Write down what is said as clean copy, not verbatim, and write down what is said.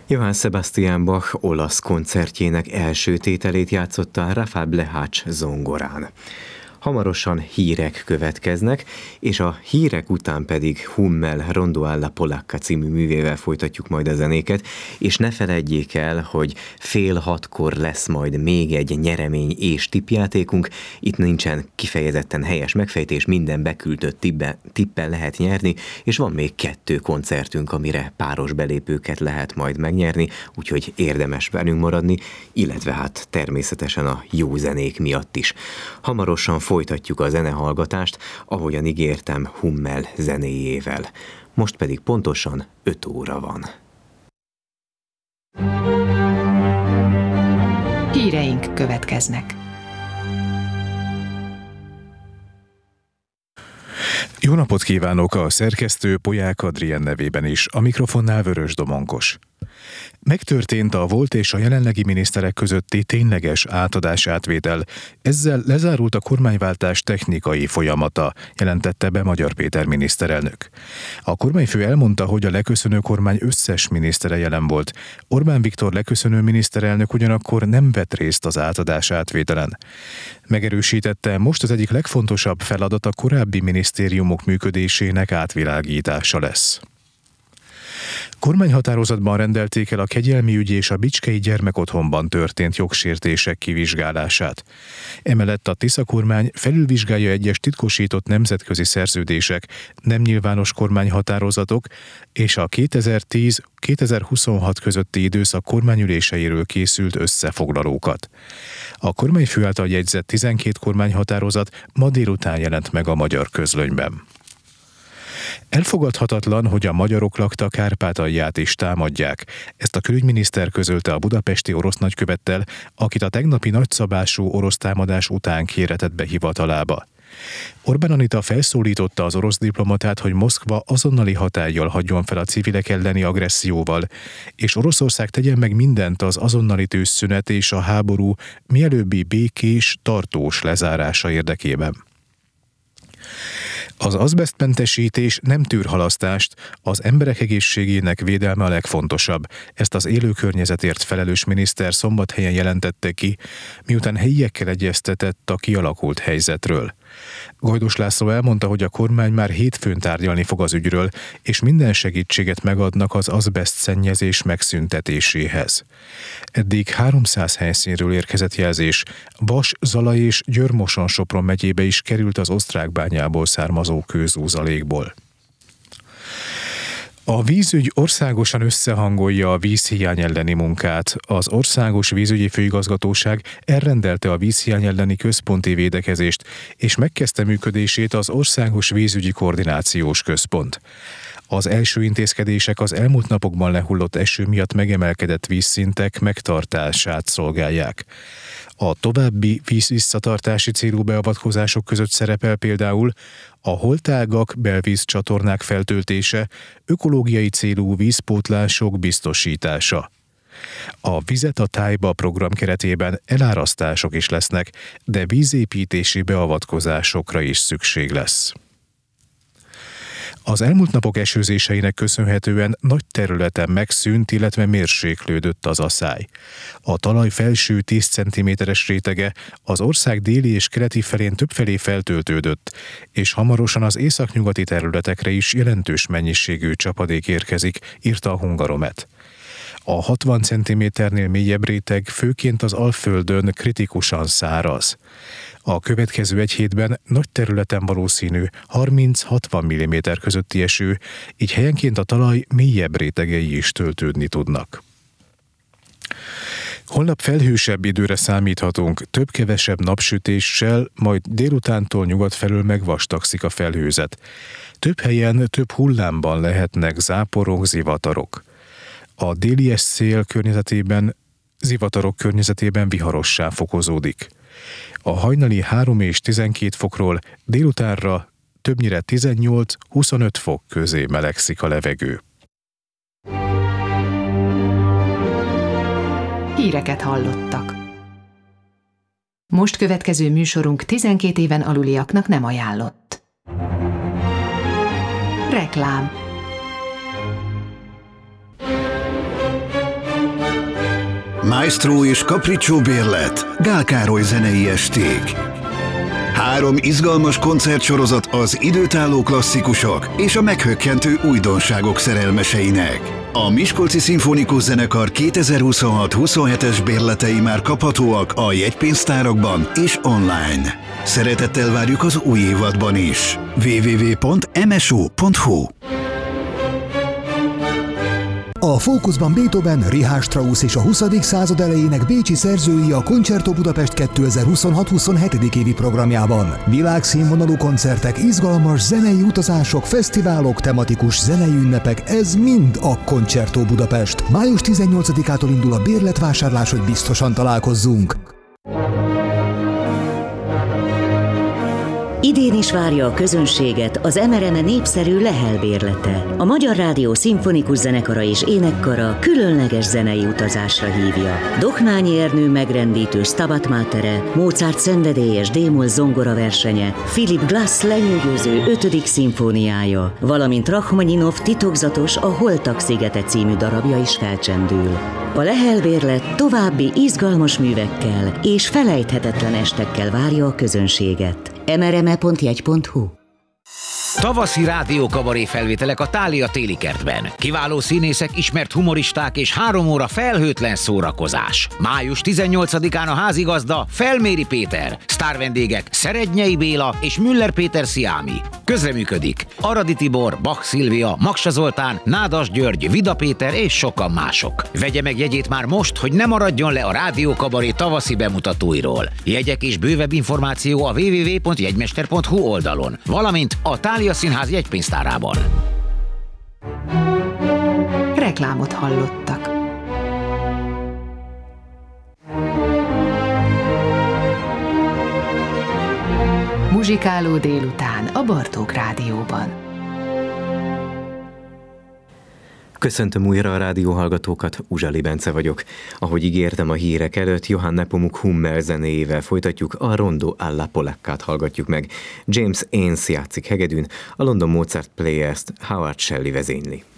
Johann Sebastian Bach olasz koncertjének első tételét játszotta Rafał Blechacz zongorán. Hamarosan hírek következnek, és a hírek után pedig Hummel Rondo alla Polacca című művével folytatjuk majd a zenéket, és ne feledjék el, hogy 5:30 lesz majd még egy nyeremény és tippjátékunk. Itt nincsen kifejezetten helyes megfejtés, minden beküldött tippel lehet nyerni, és van még 2 koncertünk, amire páros belépőket lehet majd megnyerni, úgyhogy érdemes velünk maradni, illetve hát természetesen a jó zenék miatt is. Hamarosan folytatjuk a zenehallgatást, ahogyan ígértem, Hummel zenéjével. Most pedig pontosan 5 óra van. Híreink következnek. Jó napot kívánok a szerkesztő Polyák Adrien nevében is, a mikrofonnál Vörös Domonkos. Megtörtént a volt és a jelenlegi miniszterek közötti tényleges átadás-átvétel, ezzel lezárult a kormányváltás technikai folyamata, jelentette be Magyar Péter miniszterelnök. A kormányfő elmondta, hogy a leköszönő kormány összes minisztere jelen volt. Orbán Viktor leköszönő miniszterelnök ugyanakkor nem vett részt az átadás-átvételen. Megerősítette, most az egyik legfontosabb feladat a korábbi minisztériumok működésének átvilágítása lesz. Kormányhatározatban rendelték el a Kegyelmi ügy és a Bicskei gyermekotthonban történt jogsértések kivizsgálását. Emellett a Tisza kormány felülvizsgálja egyes titkosított nemzetközi szerződések, nem nyilvános kormányhatározatok és a 2010-2026 közötti időszak kormányüléseiről készült összefoglalókat. A kormányfő által jegyzett 12 kormányhatározat ma délután jelent meg a Magyar Közlönyben. Elfogadhatatlan, hogy a magyarok lakta Kárpátalját is támadják. Ezt a külügyminiszter közölte a budapesti orosz nagykövettel, akit a tegnapi nagyszabású orosz támadás után kéretett be hivatalába. Orbán Anita felszólította az orosz diplomatát, hogy Moszkva azonnali hatállyal hagyjon fel a civilek elleni agresszióval, és Oroszország tegyen meg mindent az azonnali tűzszünet és a háború mielőbbi békés, tartós lezárása érdekében. Az azbesztmentesítés nem tűr halasztást, az emberek egészségének védelme a legfontosabb. Ezt az élő környezetért felelős miniszter szombathelyen jelentette ki, miután helyiekkel egyeztetett a kialakult helyzetről. Gajdos László elmondta, hogy a kormány már hétfőn tárgyalni fog az ügyről, és minden segítséget megadnak az azbeszt szennyezés megszüntetéséhez. Eddig 300 helyszínről érkezett jelzés. Vas, Zala és Győr-Moson-Sopron megyébe is került az osztrák bányából származó kőzúzalékból. A vízügy országosan összehangolja a vízhiány elleni munkát. Az Országos Vízügyi Főigazgatóság elrendelte a vízhiány elleni központi védekezést, és megkezdte működését az Országos Vízügyi Koordinációs Központ. Az első intézkedések az elmúlt napokban lehullott eső miatt megemelkedett vízszintek megtartását szolgálják. A további vízvisszatartási célú beavatkozások között szerepel például a holtágak, belvízcsatornák feltöltése, ökológiai célú vízpótlások biztosítása. A Vizet a tájba program keretében elárasztások is lesznek, de vízépítési beavatkozásokra is szükség lesz. Az elmúlt napok esőzéseinek köszönhetően nagy területen megszűnt, illetve mérséklődött az aszály. A talaj felső 10 cm-es rétege az ország déli és keleti felén többfelé feltöltődött, és hamarosan az északnyugati területekre is jelentős mennyiségű csapadék érkezik, írta a Hungaromet. A 60 cm-nél mélyebb réteg főként az Alföldön kritikusan száraz. A következő egy hétben nagy területen valószínű 30-60 mm közötti eső, így helyenként a talaj mélyebb rétegei is töltődni tudnak. Holnap felhősebb időre számíthatunk, több-kevesebb napsütéssel, majd délutántól nyugat felől megvastagszik a felhőzet. Több helyen, több hullámban lehetnek záporok, zivatarok. A délies szél környezetében, zivatarok környezetében viharossá fokozódik. A hajnali 3 és 12 fokról délutánra többnyire 18-25 fok közé melegszik a levegő. Híreket hallottak. Most következő műsorunk 12 éven aluliaknak nem ajánlott. Reklám. Maestro és Capriccio bérlet, Gál Károly zenei esték. 3 izgalmas koncertsorozat az időtálló klasszikusok és a meghökkentő újdonságok szerelmeseinek. A Miskolci Szimfonikus Zenekar 2026-27-es bérletei már kaphatóak a jegypénztárakban és online. Szeretettel várjuk az új évadban is. www.mso.hu. A fókuszban Beethoven, Richard Strauss és a 20. század elejének bécsi szerzői a Concerto Budapest 2026-27. évi programjában. Világszínvonalú koncertek, izgalmas zenei utazások, fesztiválok, tematikus zenei ünnepek, ez mind a Concerto Budapest. Május 18-ától indul a bérletvásárlás, hogy biztosan találkozzunk. Idén is várja a közönséget az MRM népszerű Lehel bérlete. A Magyar Rádió Szimfonikus Zenekara és Énekkara különleges zenei utazásra hívja. Dohnányi Ernő megrendítő Stabat Matere, Mozart szenvedélyes D-moll zongora versenye, Philip Glass lenyűgöző 5. szimfóniája, valamint Rachmaninov titokzatos A Holtak szigete című darabja is felcsendül. A Lehel bérlet további izgalmas művekkel és felejthetetlen estekkel várja a közönséget. mrme.jegy.hu. Tavaszi rádiókabaré felvételek a Thália téli kertben. Kiváló színészek, ismert humoristák és 3 óra felhőtlen szórakozás. Május 18-án a házigazda Felméri Péter, sztárvendégek Szerednyei Béla és Müller Péter Sziámi. Közreműködik Aradi Tibor, Bach Szilvia, Maksa Zoltán, Nádas György, Vida Péter és sokan mások. Vegye meg jegyét már most, hogy ne maradjon le a rádiókabaré tavaszi bemutatóiról. Jegyek és bővebb információ a www.jegymester.hu oldalon, valamint a Thália Színház jegypénztárában. Reklámot hallottak. Muzsikáló délután a Bartók Rádióban. Köszöntöm újra a rádióhallgatókat, Uzsali Bence vagyok. Ahogy ígértem a hírek előtt, Johann Nepomuk Hummel zenéjével folytatjuk, a Rondo alla Polaccát hallgatjuk meg. James Ains játszik hegedűn, a London Mozart Players-t Howard Shelley vezényli.